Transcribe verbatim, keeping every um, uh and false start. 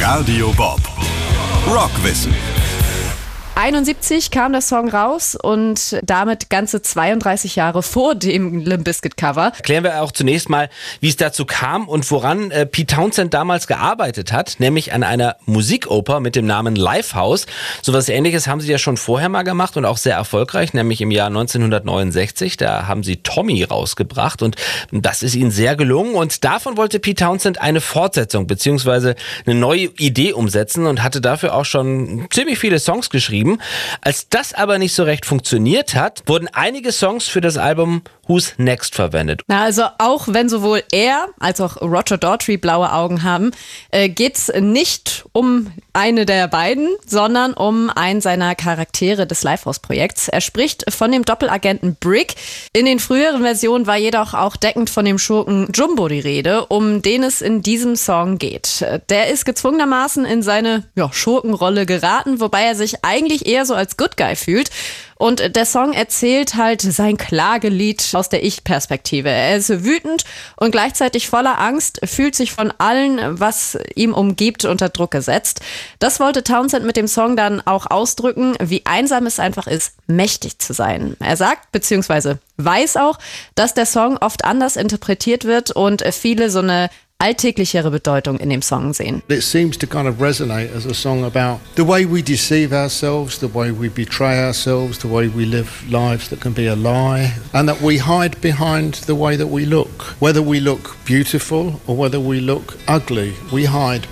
Radio Bob. Rockwissen. einundsiebzig kam der Song raus und damit ganze zweiunddreißig Jahre vor dem Limp Bizkit Cover. Erklären wir auch zunächst mal, wie es dazu kam und woran äh, Pete Townshend damals gearbeitet hat, nämlich an einer Musikoper mit dem Namen Lifehouse. Sowas Ähnliches haben sie ja schon vorher mal gemacht und auch sehr erfolgreich, nämlich im Jahr neunzehnhundertneunundsechzig. Da haben sie Tommy rausgebracht und das ist ihnen sehr gelungen und davon wollte Pete Townshend eine Fortsetzung bzw. eine neue Idee umsetzen und hatte dafür auch schon ziemlich viele Songs geschrieben. Als das aber nicht so recht funktioniert hat, wurden einige Songs für das Album Who's Next verwendet. Na, also auch wenn sowohl er als auch Roger Daltrey blaue Augen haben, äh, geht's nicht um eine der beiden, sondern um einen seiner Charaktere des Lifehouse-Projekts. Er spricht von dem Doppelagenten Brick. In den früheren Versionen war jedoch auch deckend von dem Schurken Jumbo die Rede, um den es in diesem Song geht. Der ist gezwungenermaßen in seine ja, Schurkenrolle geraten, wobei er sich eigentlich eher so als Good Guy fühlt. Und der Song erzählt halt sein Klagelied aus der Ich-Perspektive. Er ist wütend und gleichzeitig voller Angst, fühlt sich von allen, was ihm umgibt, unter Druck gesetzt. Das wollte Townshend mit dem Song dann auch ausdrücken, wie einsam es einfach ist, mächtig zu sein. Er sagt, beziehungsweise weiß auch, dass der Song oft anders interpretiert wird und viele so eine alltäglichere Bedeutung in dem Song sehen. It seems to kind of resonate as a song about the way we deceive ourselves, the way we betray ourselves, the way we live lives that can be a lie, and that we hide behind the way that we look. Whether we look beautiful or whether we look ugly, we hide